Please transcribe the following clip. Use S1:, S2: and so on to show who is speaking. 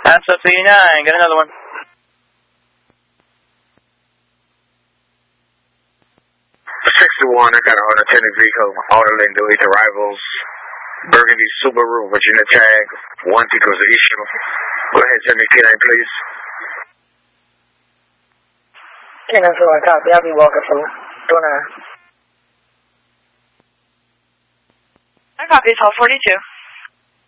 S1: That's up to you 9. Get another one.
S2: I got an unattended vehicle, auto lane delete arrivals, Burgundy Subaru, Virginia tag, 1 equals the issue. Go ahead, send me K9, please.
S3: K9 for one, copy. I'll be walking from 29.
S4: I copy, 1242.